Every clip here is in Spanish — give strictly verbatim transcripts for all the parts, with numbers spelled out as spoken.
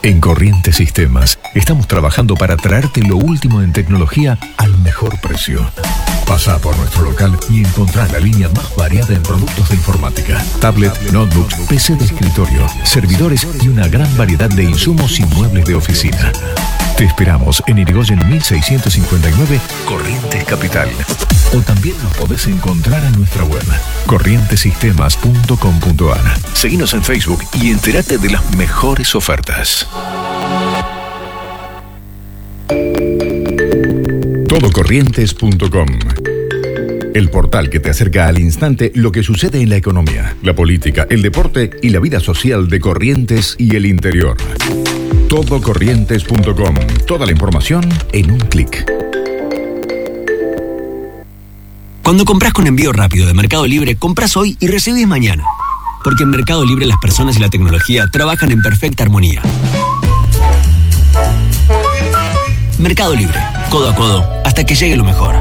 En Corrientes Sistemas estamos trabajando para traerte lo último en tecnología al mejor precio. Pasa por nuestro local y encontrá la línea más variada en productos de informática. Tablet, notebooks, P C de escritorio, servidores y una gran variedad de insumos y muebles de oficina. Te esperamos en Irigoyen mil seiscientos cincuenta y nueve, Corrientes Capital. O también nos podés encontrar en nuestra web, corrientes sistemas punto com punto a r. Seguinos en Facebook y entérate de las mejores ofertas. todo corrientes punto com, el portal que te acerca al instante lo que sucede en la economía, la política, el deporte y la vida social de Corrientes y el interior. todo corrientes punto com, toda la información en un clic. Cuando compras con envío rápido de Mercado Libre, compras hoy y recibís mañana. Porque en Mercado Libre las personas y la tecnología trabajan en perfecta armonía. Mercado Libre, codo a codo, hasta que llegue lo mejor.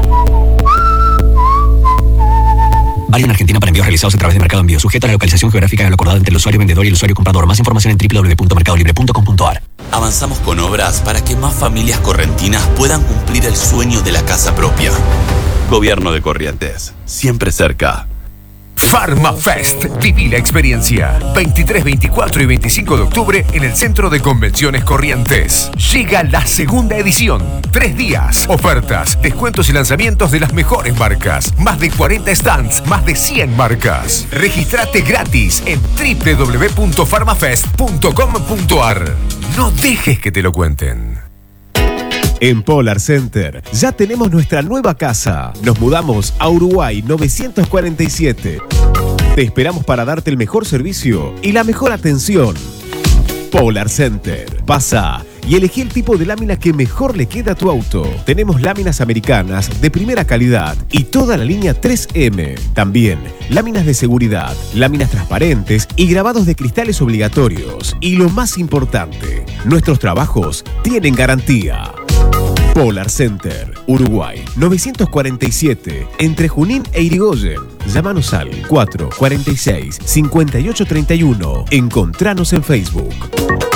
Válido en Argentina para envíos realizados a través de Mercado Envío, sujeto a la localización geográfica de lo acordado entre el usuario vendedor y el usuario comprador. Más información en doble u doble u doble u punto mercado libre punto com punto a r. Avanzamos con obras para que más familias correntinas puedan cumplir el sueño de la casa propia. Gobierno de Corrientes, siempre cerca. PharmaFest. Viví la experiencia. veintitrés, veinticuatro y veinticinco de octubre en el Centro de Convenciones Corrientes. Llega la segunda edición. Tres días. Ofertas, descuentos y lanzamientos de las mejores marcas. Más de cuarenta stands, más de cien marcas. Registrate gratis en doble u doble u doble u punto farmafest punto com punto a r. No dejes que te lo cuenten. En Polar Center ya tenemos nuestra nueva casa. Nos mudamos a Uruguay novecientos cuarenta y siete. Te esperamos para darte el mejor servicio y la mejor atención. Polar Center. Pasa y elegí el tipo de lámina que mejor le queda a tu auto. Tenemos láminas americanas de primera calidad y toda la línea tres eme. También láminas de seguridad, láminas transparentes y grabados de cristales obligatorios. Y lo más importante, nuestros trabajos tienen garantía. Polar Center, Uruguay, novecientos cuarenta y siete, entre Junín e Irigoyen. Llámanos al cuatro cuarenta y seis, cincuenta y ocho treinta y uno. Encontranos en Facebook.